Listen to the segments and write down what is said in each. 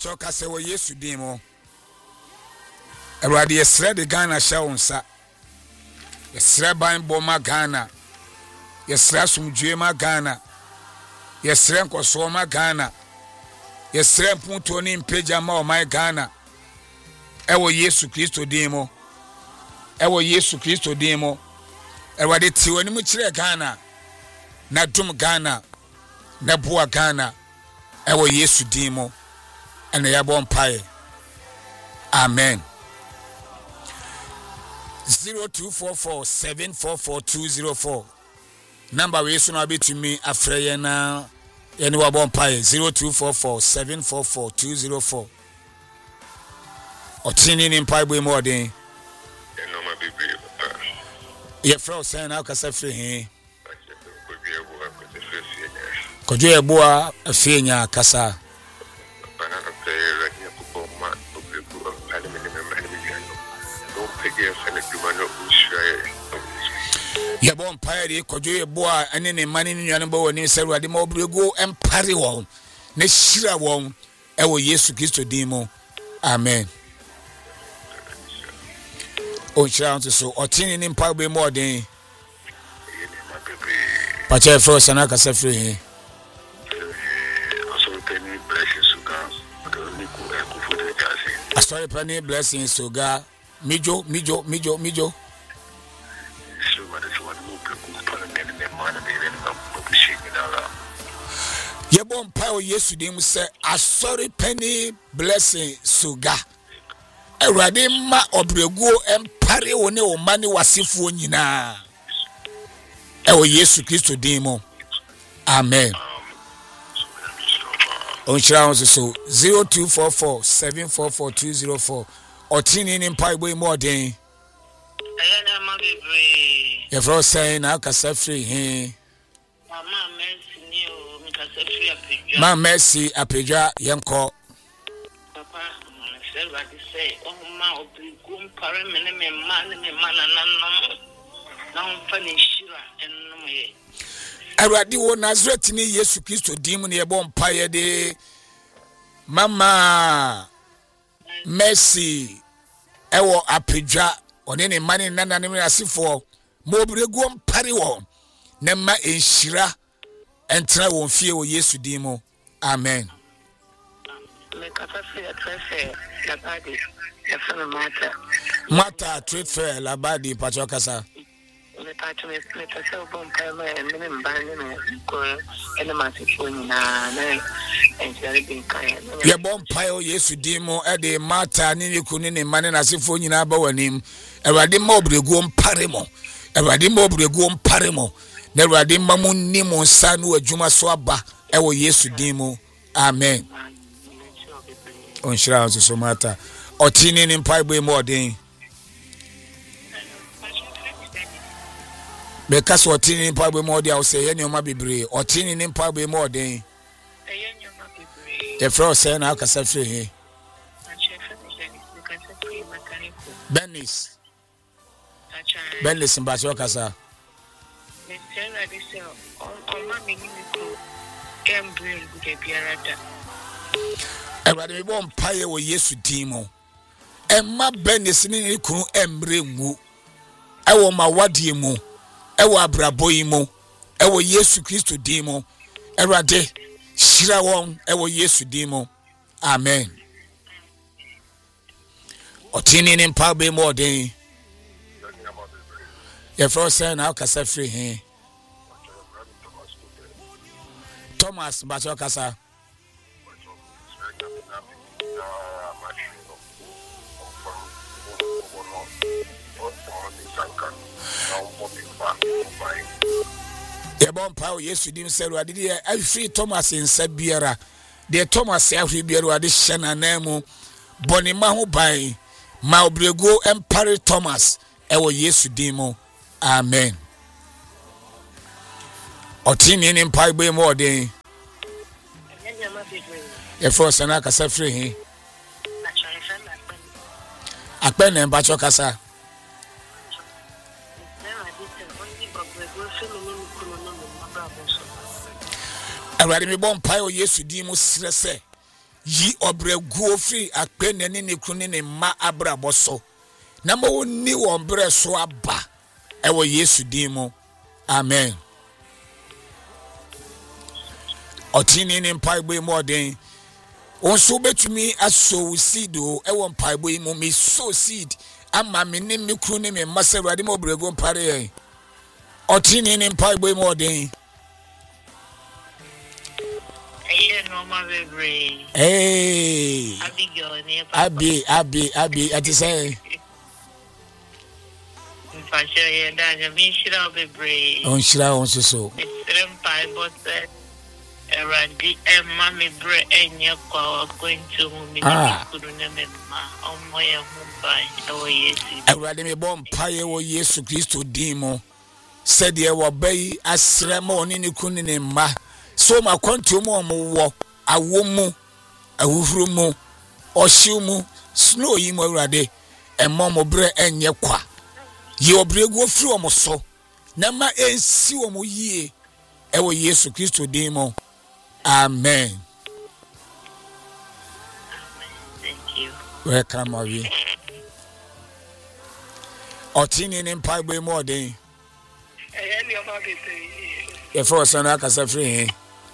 Pacho kase wo Yesu din mo. Awurade yesre de Ghana hye wo nsa. Yesre ban bo ma Ghana. Yesre asumdwe ma Ghana. Yesre nkoso ma Ghana. Yesre mpunto ni mpeja ma o my Ghana. Ewo Yesu Kristo din mo. Ewo Yesu Kristo din mo. Awurade ti woni mu kire Ghana. Na dum Ghana. Na boa Ghana. Ewo Yesu din mo. Ene ya bon pae. Amen. 0244744204. Number we so na be to me afreye na ene wa bon pae 0244744204. Otini ni mpae boy mo den. No ma bibi. Ye fro say na ka sa free he. Kojo eboa afenya kasa. Ya bon pairi kojo eboa ane ne mani ne nuane bo woni se ruade ma obrego empare won na shira won ewo Yesu Kristo din mo. Amen. O chance so otini ni mpa be mo den. Pacha fro sana ka se free. Asori pani blessings to God. Mijo. Yebon pa o Yesu dim se asori pani blessing suga. Awurade ma obrego empare woni o mane wasefo nyina. Ewo Yesu Kristo dim mo. Amen. On channel so 0244744204 otini ni mpa boy mo den. Ayana ma bebre. Ye fro say na ka sa free he. Mama Mercy ni o mi ka sa free apejwa. Ma Mercy apejwa yenko. Papa, se wa di say o ma obrigo mpare me ne me ma na nanom. Na on fa ni shira ennom ye. Awurade wo Nazareth ni Yesu Kristo dim ne yebo mpaye de Mama Mercy ewo apejwa one ne mane nanane me asifo mo obrego mpare wo ne ma enhira entra won fie wo Yesu dim mo. Amen. Me ka fa free trade la badi ya fana mata trade fair la badi pacho kasa. Me pacho me se bon pa me mbanye me ko ene masifo nyina na enjare bin kan ye bon pa o Yesu dim mo e de mata ni ni kunu ni mane na sifo nyina ba wanim. Awurade ma obrego mpare mo. Awurade ma obrego mpare mo. Na Awurade ma mo ni mo nsa no adwuma so aba e wo Yesu dim mo. Amen. On shira so mata otini ni mpa boy mo den. Because otini ni mpa boy mo den, I say ye nyoma bebre. Otini ni mpa boy mo den. The fro say na ka sa free he. Benis mbacho kasa. Everybody me bon paye wo Yesu dimo. Emma Benis ni kunu emre ngu. Ewo ma wadie mu. Ewo abraboyi mu. Ewo Yesu Kristo dimo. Everybody shira won ewo Yesu dimo. Amen. Otini ni mpa be mo den. Ye fro say na ka sa free he. Thomas mbacho kasa. Yebon pa o Yesu dim se Awurade de afri Thomas nsa biara de Thomas afri biara Awurade hye na namu boni ma ho ban ma obrego empare Thomas ewo Yesu dim mo. Amen. Otini ni mpa gbe mo den. E for sana kasa free he. Akpen na mbacho kasa. Awurade me bon pai o Yesu dim mo srese yi obreguo free akpene ne kunu ne ma abrabo so na ma woni won bre so aba ewo Yesu din mu amen otini ne mpaibo mu oden onso betumi aso seed o ewo mpaibo mu me so seed ama me ne me kunu ne me maserade mo brego mpare yen otini ne mpaibo mu oden hey Abi ati say Fashion da mi shira bebre on shira on so Rempai but Eradi Emma me bre enye kwa going to me kudu ne me ma omoye humbai ewo Yesu Eradi me bom paye wo Yesu Kristo din mo said ye wo bai asrema oni ne kunu ne ma so ma kwantu mu wo awomu awuhuru ohyiw mu snow yi mu Eradi emmo mo bre enye kwa ye obregu ofri omo so na ma ensi omo yie ewo Yesu Kristo din mo amen. Thank you. Welcome awi otini ne mpaibo mu oden Ni o ma be say e for sana kasa free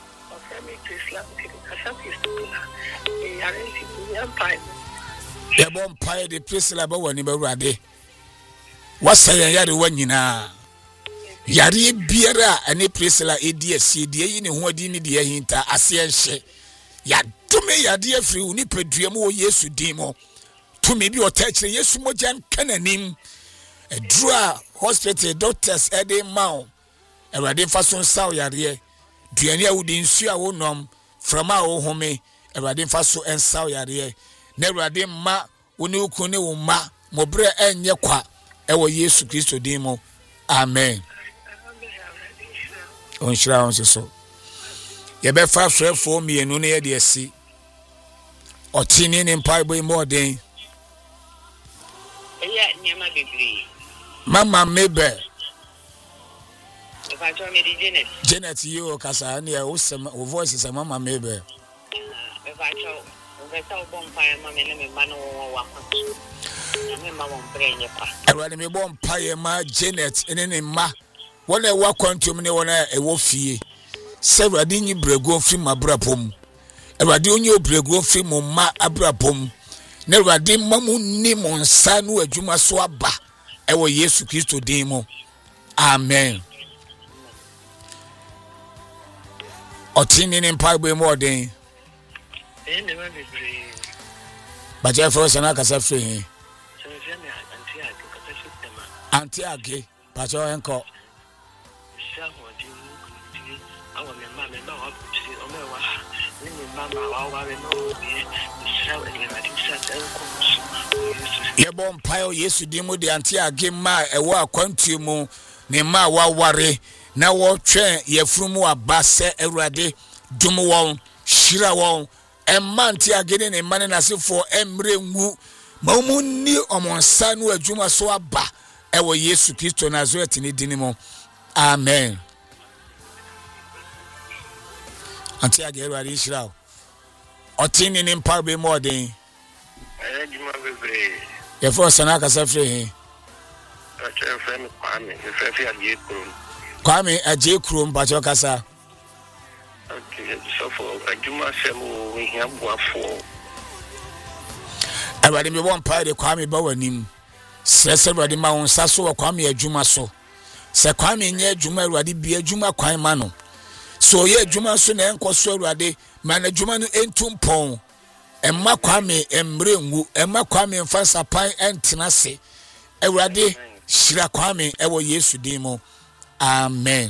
ye bom pai de Priscilla ba woni ba Eradi wasayan yare wanyina yare biara ane Priscilla edi asiedie yi ne ho adi ne de hinta ase enhye ya tumi yade afiri uni pedua mu wo Yesu din mo tumi bi otachire Yesu mojan kananim edura hospital doctors ede mawo Eradi fason saw yare duane awudi nsu a wonom frama wo home Eradi faso ensaw yare na Eradi ma woni ukune wo ma mobre enye kwa ewo Yesu Kristo din mo amen on shira on so ye be fa frefo mienu ne ye de asi otini ne mpaibo mo den eya nyama bebre mama mebe if I told me the Janet you kasa na o voice is mama mebe if I told we tell bonfire mama ne me manu wa me ma won prenye pa Eradi me bonfire ma Janet ene ne ma wona wa kwantum ne wona ewo fie se Eradi nyi brego fi mabrapom Eradi onyi obrego fi mo ma abrapom na Eradi mamu ni mo nsa no adwuma so aba ewo Yesu Kristo din mo amen otini ne mpaibo mo den ne ma bebre baje for sana kasa free anti age baje enko ye bom payo Yesu din mu de anti age ma ewo akwantu mu ne ma waware na wo twen yefurumu aba se Eradi dum won shira won emma anti age ne mane na sefo emre ngu ma mu ni omonsa no adwuma so aba ewo Yesu Kristo Nazareth ni din mu amen anti age Eradi shira otini ni mpaibo mo den Juma bebre ye for sana kasa free ache friend Kwame aje krom bacho kasa okay so for Juma semo we here boafo Eradi me won pai de Kwame ba wanim se Eradi ma won saso wa Kwame adwuma so se Kwame nye adwuma Eradi bi adwuma kwan ma no so ye adwuma so na enkoso Eradi ma na adwuma no entumpon emma Kwame emre ngu emma Kwame mfansa pan entenase Eradi shira Kwame ewo Yesu din mo amen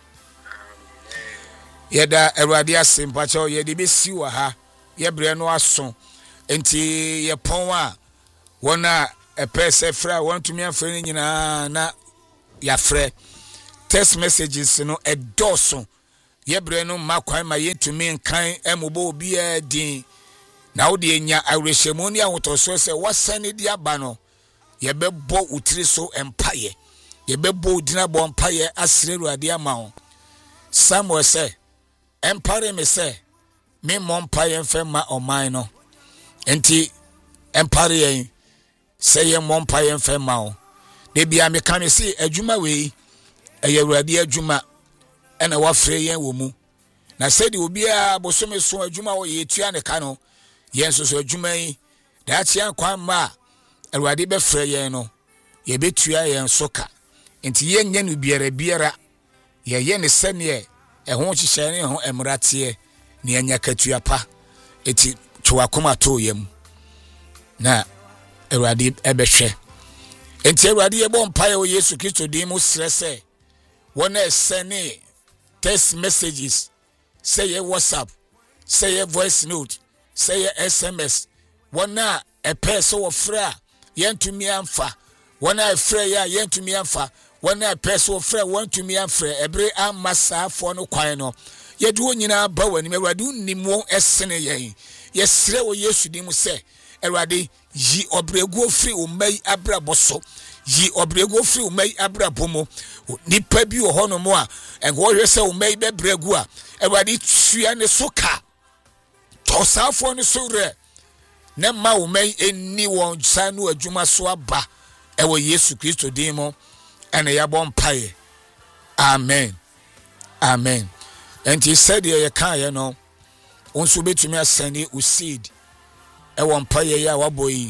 yeda Eradi asempacho yede besi wa ha ye bre no aso enti ye pon a wona epese fra want me afre nyina na ya frɛ text messages no edoso ye bre no makwan ma yetumi nkan emubo obi adin na wo de nya awrehemoni ahotoso se wasane di aba no ye bebo utiri so empaye ye bebo udina bo empaye asire Eradi ama ho Samuel se empare me se me mompa yen fe ma oman no enti empare yen say yen mompa yen fe ma o de bia me kan se adwuma we eye Awurade adwuma ena wafre yen wo mu na se de obi a bosome so adwuma wo ye tua ne ka no yen so adwuma yi da chia kwan ma Awurade be frɛ yen no ye betua yen so ka enti yen nya no biara ye ne sene ho hyehyɛ ne ho emrate ne anya katua pa eti twakoma to yam na Awurade ebehwɛ enti Awurade ye bɔ mpae o Yesu Kristo din mu srɛ sɛ wona sene text messages say ye WhatsApp say ye voice note say ye SMS wona person wo fra yentumi amfa wona fra ya yentumi amfa wona person wo fra wantumi amfra ebre amasa fo no kwan no ye de onyina ba wani Awurade unimo esene yen ye sre wo Yesu din mu se Awurade yi obregu ofri o mai abraboso yi obregu ofri o mai abrabomo nipa bi wo hono mo a enwo hwe se o mai be bregu a Awurade tua ne soka tosafo ne so re ne ma o mai eni won sanu adwuma so aba ewo Yesu Kristo din mo ene ya bon paye amen amen enti said ye kan ye no onso betumi asane o seed ewo mpaye ya waboyi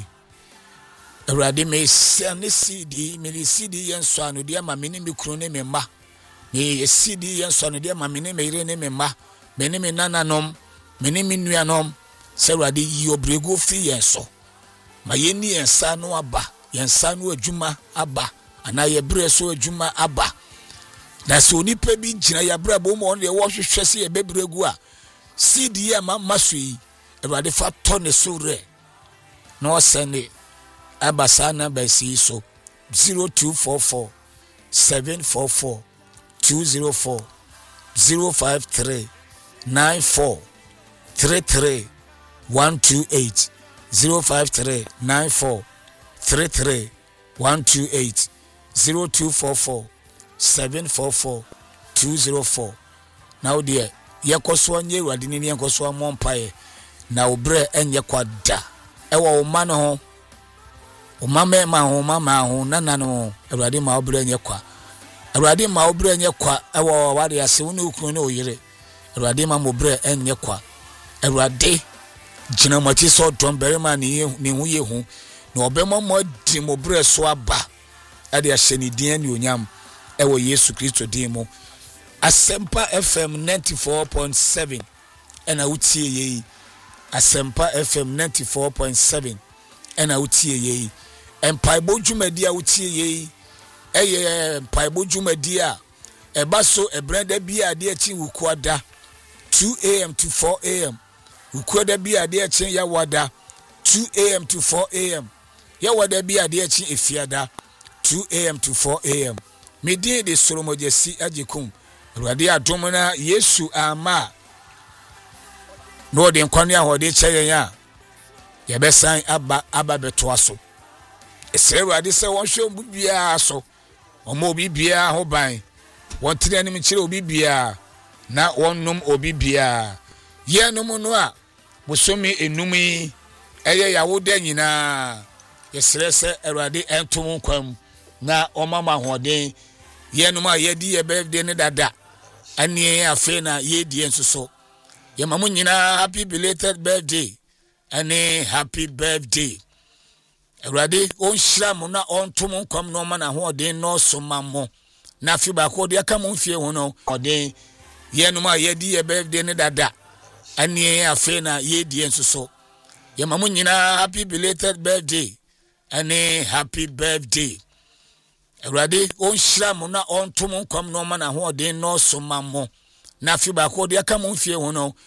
Awurade me sane seed me seed ye nso anu de ma me ni me kunu ne me ma me seed ye nso anu de ma me ni me ire ne me ma me ni me nananom me ni me nuanom se Awurade yi obrego fi ye nso ma ye ni ensa no aba ye nsa no adwuma aba ana ye bre so adwuma aba na so nipa bi gina ya bra bo mo ne wo hwehwe se ye bebregu a seed ye ma maso yi Awurade fa to ne so re no sene abasa na basi so 0244 744 204 053 94 33 128 053 94 33 128 0244 744 204 now dear yekoso anye Awurade ni yekoso amompae na obre enye kwada ewa o ma no ho o mama ma ho mama ho nana no Awurade ma obre enye kwa Awurade ma obre enye kwa ewa wade ase woni okunu ne oyire Awurade ma mo obre enye kwa Awurade gina mati so don berema ne hu ye hu na obema mo di mo bre so aba ade ahye ne din ne onyam ewo Yesu Kristo din mo Asempa FM 94.7 ena utie ye Asempa FM 94.7 ena utie ye empaibo dwumadi a utie ye eye empaibo dwumadi a eba so ebrenda bi ade achi wukwada 2 am to 4 am wukwada bi ade achi ya wada 2 am to 4 am ya wada bi ade achi efiada 2 am to 4 am medin de solomojesi ajekum Awurade adom na Yesu ama no de nkwane ahode kyeye ya ye besan aba beto so esere Awurade se won hwe obi bia so omo obi bia ho ban won tire anim kyere obi bia na wonnum obi bia ye num no a bosomi enumi eye yawoda nyina yesere se Awurade entom kwam na omama hoden ye num a ye di ye birthday ne dada ani afi na ye di ensoso ye mamu nyina happy belated birthday ani happy birthday Awurade on hyiram na ontom nkwam no ma na hoden no so mammo na afi ba ko de aka mo fie ho no hoden ye num a ye di ye birthday ne dada ani afi na ye di ensoso ye mamu nyina happy belated birthday ani happy birthday Awurade on hyiram na ontom nkwam no ma na hoden no so mammo na afi ba ko de aka mo fie ho no